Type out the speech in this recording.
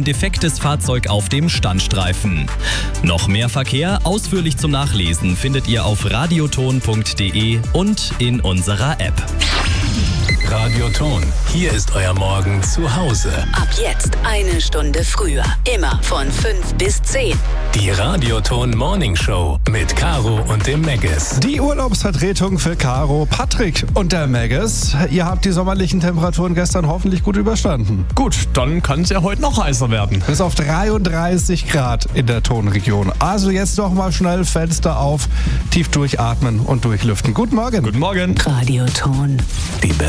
defektes Fahrzeug auf dem Standstreifen. Noch mehr Verkehr, ausführlich zum Nachlesen, findet ihr auf radioton.de und in unserer App. Radioton, hier ist euer Morgen zu Hause. Ab jetzt 1 Stunde früher. Immer von 5 bis 10. Die Radioton Morning Show mit Caro und dem Megges. Die Urlaubsvertretung für Caro, Patrick und der Megges. Ihr habt die sommerlichen Temperaturen gestern hoffentlich gut überstanden. Gut, dann kann es ja heute noch heißer werden. Bis auf 33 Grad in der Tonregion. Also jetzt noch mal schnell Fenster auf, tief durchatmen und durchlüften. Guten Morgen. Guten Morgen. Radioton. Die